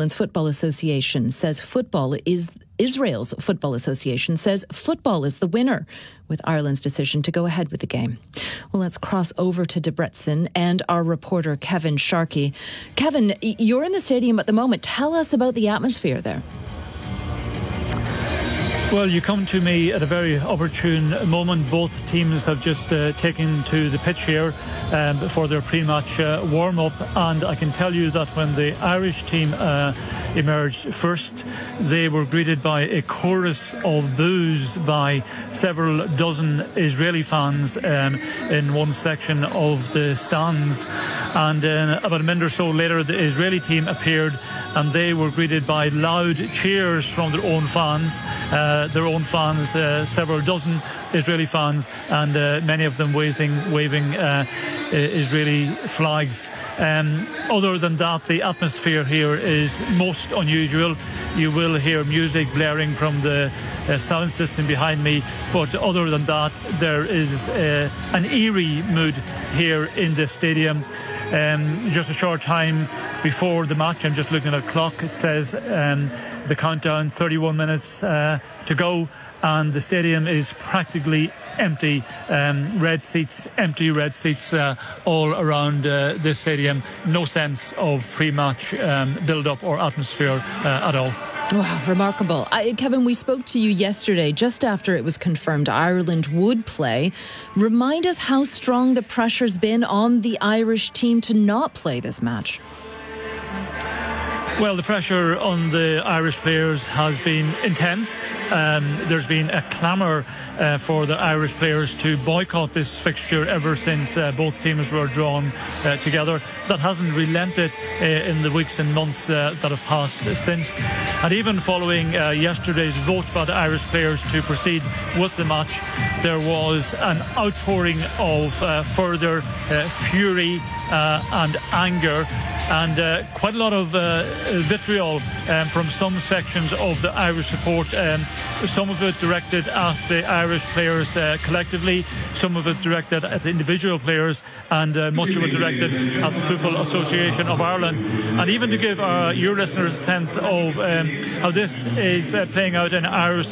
Ireland's Football Association says Israel's Football Association says football is the winner with Ireland's decision to go ahead with the game. Well, let's cross over to Debrecen and our reporter Kevin Sharkey. Kevin, you're in the stadium at the moment. Tell us about the atmosphere there. Well, you come to me at a very opportune moment. Both teams have just taken to the pitch here for their pre-match warm-up, and I can tell you that when the Irish team emerged first, they were greeted by a chorus of boos by several dozen Israeli fans in one section of the stands. And about a minute or so later, the Israeli team appeared, and they were greeted by loud cheers from their own fans. Several dozen Israeli fans, and many of them waving Israeli flags. Other than that, the atmosphere here is most unusual. You will hear music blaring from the sound system behind me, but other than that, there is an eerie mood here in the stadium. Just a short time before the match, I'm just looking at a clock, it says the countdown, 31 minutes to go, and the stadium is practically empty. Empty red seats all around this stadium. No sense of pre-match build-up or atmosphere at all. Wow, remarkable. Kevin, we spoke to you yesterday just after it was confirmed Ireland would play. Remind us how strong the pressure's been on the Irish team to not play this match. Well, the pressure on the Irish players has been intense. There's been a clamour for the Irish players to boycott this fixture ever since both teams were drawn together. That hasn't relented in the weeks and months that have passed since. And even following yesterday's vote by the Irish players to proceed with the match, there was an outpouring of further fury and anger, and quite a lot of vitriol from some sections of the Irish support. Some of it directed at the Irish players collectively, some of it directed at individual players, and much of it directed at the Football Association of Ireland. And even to give your listeners a sense of how this is playing out in Irish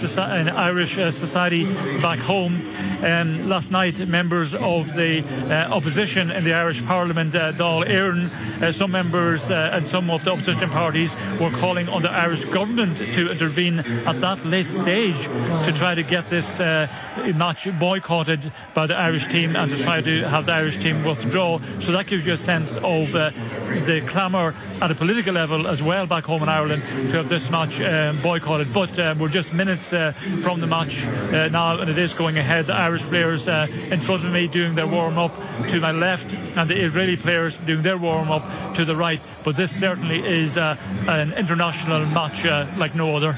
society back home, last night members of the opposition in the Irish Parliament, Dáil Éireann, some members and some of the opposition parties were calling on the Irish government to intervene at that late stage to try to get this match boycotted by the Irish team and to try to have the Irish team withdraw. So that gives you a sense of the clamour at a political level as well back home in Ireland to have this match boycotted. But we're just minutes from the match now, and it is going ahead. The Irish players in front of me doing their warm-up to my left, and the Israeli players doing their warm-up to the right. But this certainly is an international match like no other.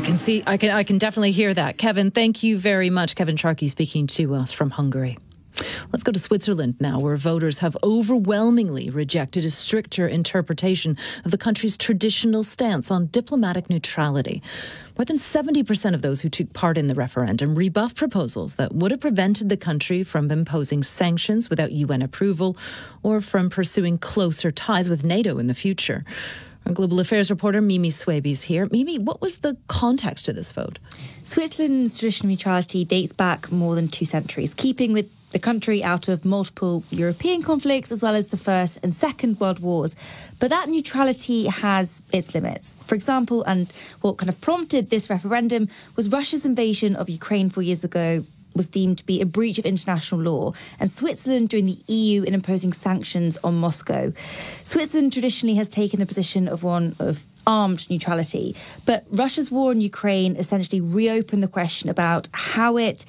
I can definitely hear that. Kevin, thank you very much. Kevin Sharkey speaking to us from Hungary. Let's go to Switzerland now, where voters have overwhelmingly rejected a stricter interpretation of the country's traditional stance on diplomatic neutrality. More than 70% of those who took part in the referendum rebuffed proposals that would have prevented the country from imposing sanctions without UN approval or from pursuing closer ties with NATO in the future. Our global affairs reporter Mimi Swaby is here. Mimi, what was the context to this vote? Switzerland's traditional neutrality dates back more than 2 centuries, keeping with the country out of multiple European conflicts as well as the First and Second World Wars. But that neutrality has its limits. For example, and what kind of prompted this referendum was Russia's invasion of Ukraine 4 years ago was deemed to be a breach of international law, and Switzerland joined the EU in imposing sanctions on Moscow. Switzerland traditionally has taken the position of one of armed neutrality, but Russia's war in Ukraine essentially reopened the question about how its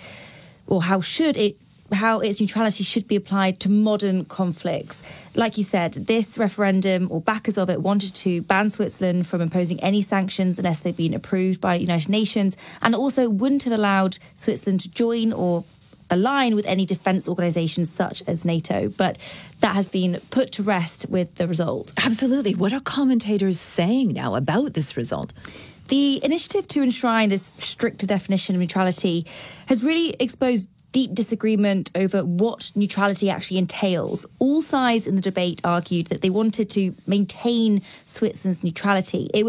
neutrality should be applied to modern conflicts. Like you said, this referendum, or backers of it, wanted to ban Switzerland from imposing any sanctions unless they've been approved by the United Nations, and also wouldn't have allowed Switzerland to join or align with any defence organisations such as NATO. But that has been put to rest with the result. Absolutely. What are commentators saying now about this result? The initiative to enshrine this stricter definition of neutrality has really exposed deep disagreement over what neutrality actually entails. All sides in the debate argued that they wanted to maintain Switzerland's neutrality.